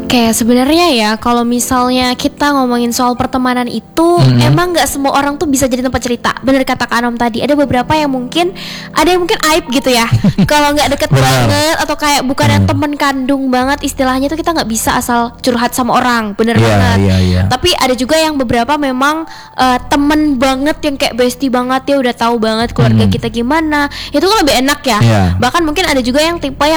Oke, sebenarnya ya kalau misalnya kita ngomongin soal pertemanan itu emang nggak semua orang tuh bisa jadi tempat cerita. Bener kata Kak Anom tadi, ada beberapa yang mungkin ada yang mungkin aib gitu ya. Kalau nggak deket banget atau kayak bukan yang temen kandung banget istilahnya tuh kita nggak bisa asal curhat sama orang, bener banget. Tapi ada juga yang beberapa memang temen banget yang kayak bestie banget ya, udah tahu banget keluarga kita gimana. Itu kan lebih enak ya. Bahkan mungkin ada juga yang tipe